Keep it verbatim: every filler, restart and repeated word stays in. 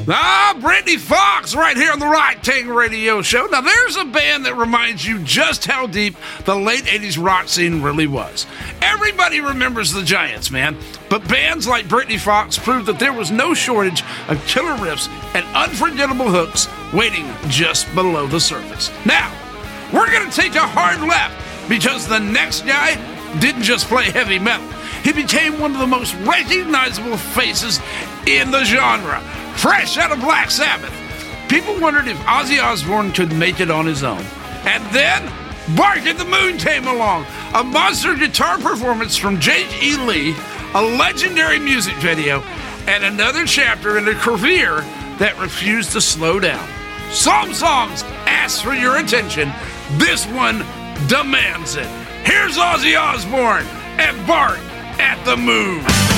Ah, Brittany Fox right here on the Rock Ting Radio Show. Now, there's a band that reminds you just how deep the late eighties rock scene really was. Everybody remembers the Giants, man. But bands like Brittany Fox proved that there was no shortage of killer riffs and unforgettable hooks waiting just below the surface. Now, we're going to take a hard left because the next guy didn't just play heavy metal. He became one of the most recognizable faces in the genre. Fresh out of Black Sabbath, people wondered if Ozzy Osbourne could make it on his own. And then, Bark at the Moon came along, a monster guitar performance from Jake E. Lee, a legendary music video, and another chapter in a career that refused to slow down. Some songs ask for your attention. This one demands it. Here's Ozzy Osbourne and Bark at the Moon.